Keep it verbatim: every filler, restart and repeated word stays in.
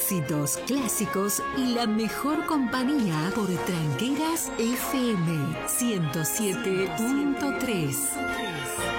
éxitos, clásicos y la mejor compañía por Tranqueras F M ciento siete punto tres.